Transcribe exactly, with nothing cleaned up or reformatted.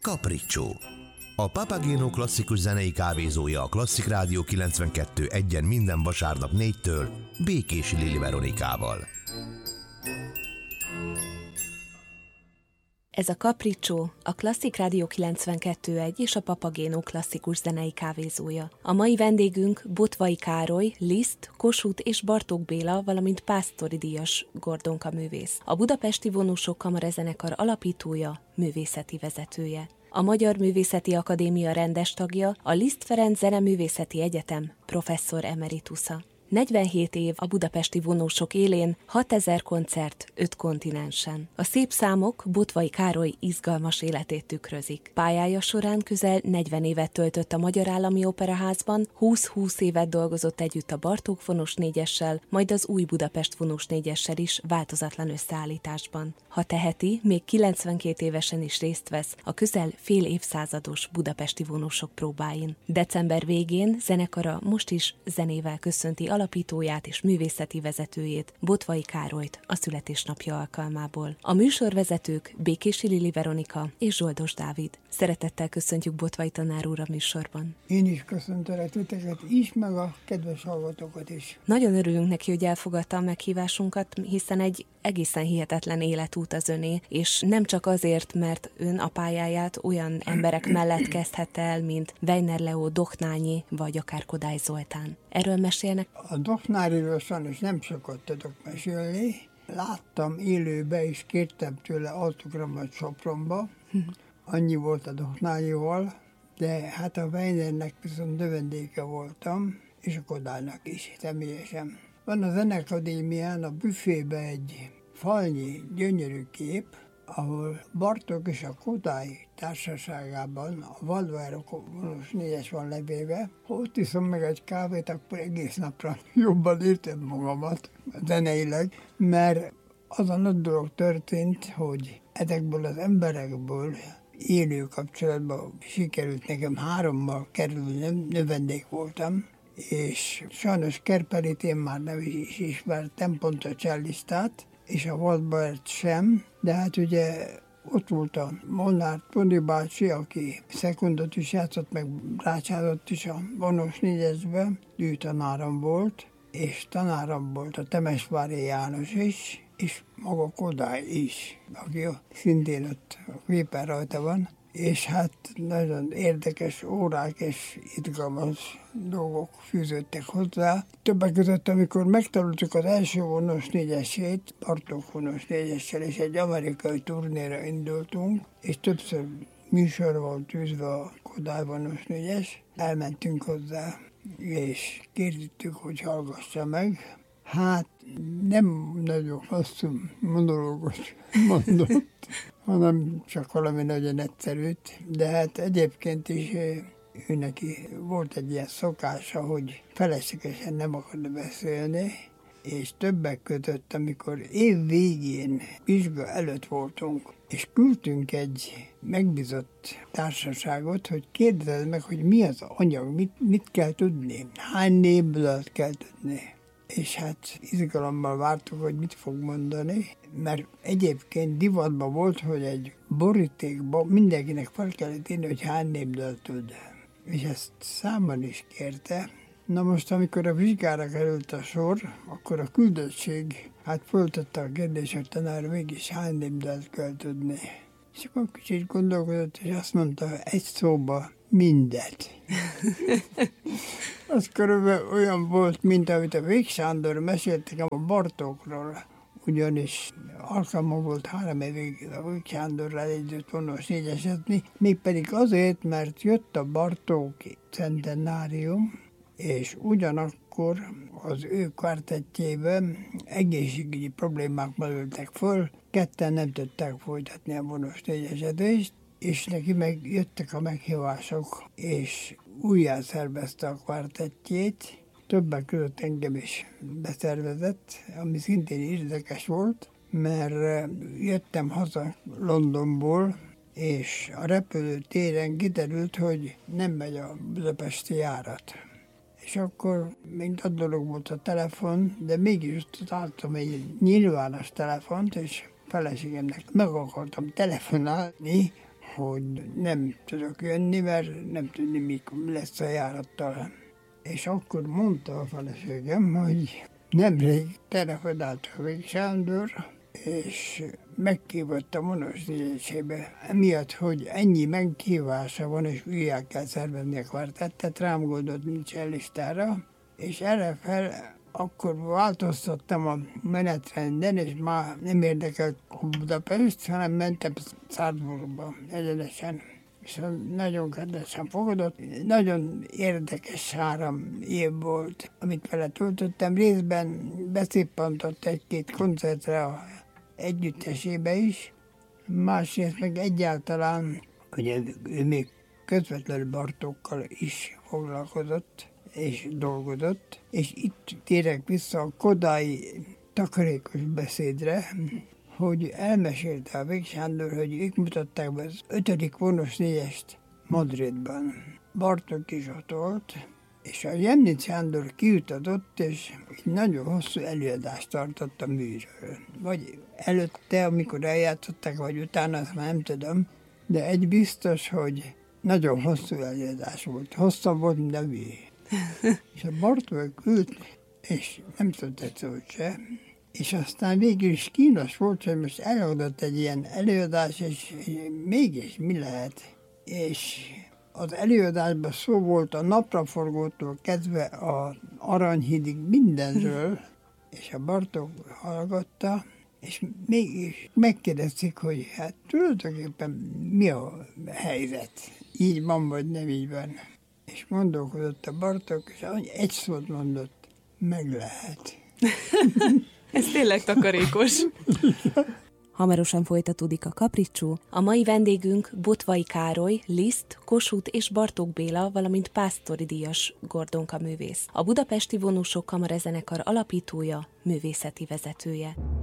Capriccio. A Papageno klasszikus zenei kávézója a Klasszik Rádió kilencvenkettő egyen minden vasárnap négytől Békési Lili Veronikával. Ez a Capriccio, a Klasszik Rádió kilencvenkettő egy és a Papageno klasszikus zenei kávézója. A mai vendégünk Botway Károly, Liszt, Kossuth és Bartók Béla, valamint Pásztori díjas Gordonka művész. A Budapesti Vonósok Kamarazenekar alapítója, művészeti vezetője. A Magyar Művészeti Akadémia rendes tagja, a Liszt Ferenc Zeneművészeti Egyetem professzor emeritusza. negyvenhét év a budapesti vonósok élén, hatezer koncert öt kontinensen. A szép számok Botway Károly izgalmas életét tükrözik. Pályája során közel negyven évet töltött a Magyar Állami Operaházban, húsz-húsz évet dolgozott együtt a Bartók vonós négyessel, majd az Új Budapest vonós négyessel is változatlan összeállításban. Ha teheti, még kilencvenkét évesen is részt vesz a közel fél évszázados budapesti vonósok próbáin. December végén zenekara most is zenével köszönti alapítóját és művészeti vezetőjét, Botway Károlyt a születésnapja alkalmából. A műsorvezetők Békési Lili Veronika és Zsoldos Dávid. Szeretettel köszöntjük Botway tanár úr a műsorban. Én is köszöntelek titeket is, meg a kedves hallgatókat is. Nagyon örülünk neki, hogy elfogadta a meghívásunkat, hiszen egy egészen hihetetlen életút az öné, és nem csak azért, mert ön a pályáját olyan emberek mellett kezdhette el, mint Weiner Leó, Doknányi vagy akár Kodály Zoltán. Erről mesélnek? A Doknáriról sajnos nem sokat tudok mesélni. Láttam élőbe, és kértem tőle autogramot Sopronba. Annyi volt a Doknányival, de hát a Weinernek viszont növendéke voltam, és a Kodálynak is személyesen. Van a Zenekadémián a büfébe egy falnyi, gyönyörű kép, ahol Bartók és a Kodály társaságában a Waldweiler vonós négyes van levéve. Ha ott iszom meg egy kávét, akkor egész napra jobban értem magamat zeneileg, mert az a nagy dolog történt, hogy ezekből az emberekből élő kapcsolatban sikerült nekem hárommal kerülni, növendék voltam, és sajnos Kerpelit én már nem is ismertem, pont a csellisztát, és a Waldweilert sem, de hát ugye ott volt a Molnár Toni bácsi, aki szekundot is játszott, meg rácsázott is a vonós négyesbe, ő tanárom volt, és tanárom volt a Temesvári János is, és maga Kodály is, aki szintén ott a képen rajta van, és hát nagyon érdekes órák és izgalmas dolgok fűződtek hozzá. Többek között, amikor megtanultuk az első vonós négyesét, Bartók vonós négyessel, és egy amerikai turnéra indultunk, és többször műsor volt tűzve a Kodály vonós négyes, elmentünk hozzá, és kértük, hogy hallgassa meg. Hát nem nagyon hosszú monológot mondott, hanem csak valami nagyon egyszerűt, de hát egyébként is ő neki volt egy ilyen szokása, hogy feleslegesen nem akar beszélni, és többek között, amikor év végén vizsga előtt voltunk, és küldtünk egy megbízott társaságot, hogy kérdezd meg, hogy mi az anyag, mit, mit kell tudni, hány névből kell tudni. És hát izgalommal vártuk, hogy mit fog mondani, mert egyébként divatban volt, hogy egy borítékban mindenkinek fel kellett írni, hogy hány névből tud. És ezt számban is kérte. Na most, amikor a vizsgára került a sor, akkor a küldöttség hát föltette a kérdést, hogy tanár mégis hány névből kell tudni. És akkor kicsit gondolkodott, és azt mondta, egy szóba mindet. Az körülbelül olyan volt, mint amit a Vég Sándor mesélt nekem a Bartókról, ugyanis alkalmam volt három évig a Vég Sándorral együtt vonós négyesetni, mégpedig azért, mert jött a Bartóki centenárium, és ugyanakkor az ő kvartettjében egészségügyi problémák merültek föl, ketten nem tudták folytatni a vonós négyesedést, és neki meg jöttek a meghívások, és újjá szervezte a kvartettjét, többek között engem is beszervezett, ami szintén érdekes volt, mert jöttem haza Londonból, és a repülőtéren kiderült, hogy nem megy a budapesti járat. És akkor még nagy dolog volt a telefon, de mégis találtam egy nyilvános telefont, és feleségemnek meg akartam telefonálni, hogy nem tudok jönni, mert nem tudni, mikor lesz a járattal. És akkor mondta a feleségem, hogy nemrég telefonált a Vég Sándor, és meghívott a monosülésébe. Emiatt, hogy ennyi meghívása van, és újjá kell szervezni a kvartettet, rám gondolt nincs listára, és erre fel akkor változtattam a menetrenden, és már nem érdekelt Budapest, hanem mentem Salzburgba egyenesen. És nagyon kedvesen fogadott. Nagyon érdekes három év volt, amit vele töltöttem. Részben beszippantott egy-két koncertre a együttesébe is, másrészt meg egyáltalán, ugye ő még közvetlenül Bartókkal is foglalkozott és dolgozott, és itt térek vissza a kodái takarékos beszédre, hogy elmesélte a Vég Sándor, hogy ők mutatták be az ötödik vonos négyest Madridban. Bartók is ott volt, és a Jemnit Sándor kiutatott, és egy nagyon hosszú előadást tartott a műről. Vagy előtte, amikor eljátszották, vagy utána, azt már nem tudom, de egy biztos, hogy nagyon hosszú előadás volt. Hosszabb volt, mint a mű. És a Bartók ült, és nem tudott szót se. És aztán végül is kínos volt, hogy most eladott egy ilyen előadás, és mégis mi lehet. És az előadásban szó volt a napraforgótól kezdve az Aranyhídig mindenről, és a Bartók hallgatta, és mégis megkérdezték, hogy hát tulajdonképpen mi a helyzet. Így van, vagy nem így van. És gondolkodott a Bartók, és egy szót mondott, meg lehet. Ez tényleg takarékos. Hamarosan folytatódik a Kapricsó. A mai vendégünk Botvai Károly, Liszt, Kossuth és Bartók Béla, valamint Pásztori díjas Gordonka művész. A Budapesti Vonósok Kamarazenekar alapítója, művészeti vezetője.